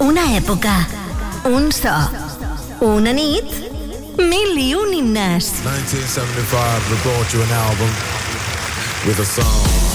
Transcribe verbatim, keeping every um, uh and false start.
Una època, un so, una nit, mil i un himnes. nineteen seventy-five, we brought you an album with a song.